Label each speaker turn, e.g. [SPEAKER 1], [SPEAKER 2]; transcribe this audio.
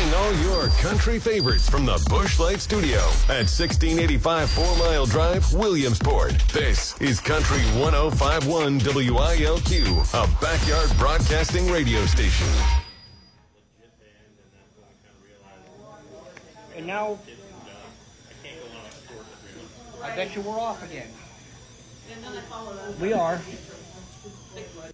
[SPEAKER 1] Playing all your country favorites from the Busch Light Studio at 1685 4 Mile Drive, Williamsport. This is Country 1051 WILQ, a backyard broadcasting radio station.
[SPEAKER 2] And now, I bet you we're off again. We are.